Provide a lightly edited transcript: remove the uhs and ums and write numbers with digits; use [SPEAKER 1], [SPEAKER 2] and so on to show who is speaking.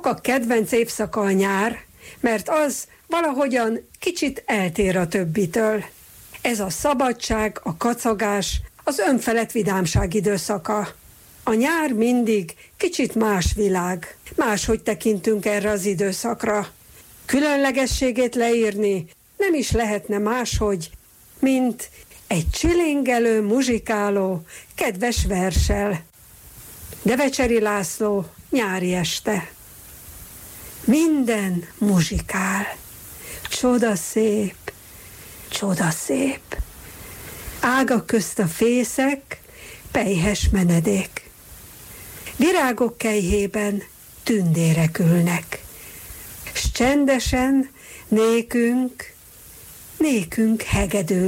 [SPEAKER 1] a kedvenc évszaka a nyár, mert az valahogyan kicsit eltér a többitől. Ez a szabadság, a kacagás, az önfelett vidámság időszaka. A nyár mindig kicsit más világ. Máshogy tekintünk erre az időszakra. Különlegességét leírni nem is lehetne máshogy, mint egy csilingelő, muzsikáló, kedves verssel. Devecseri László, Nyári este. Minden muzsikál. Csodaszép, csodaszép. Ágak közt a fészek, pelyhes menedék. Virágok kelyhében tündérek ülnek. S csendesen nékünk hegedül.